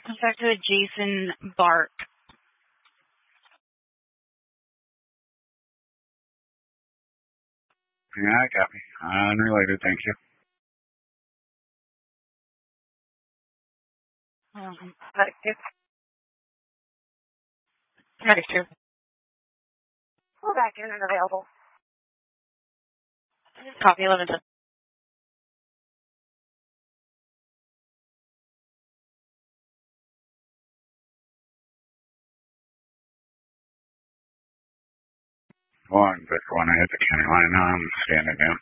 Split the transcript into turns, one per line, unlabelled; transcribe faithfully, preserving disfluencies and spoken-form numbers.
Contact with Jason Bark.
Yeah, I copy. Unrelated, thank you.
Um, Register.
Pull back in and available.
Copy eleven.
One, but when I hit the county line, now I'm standing down.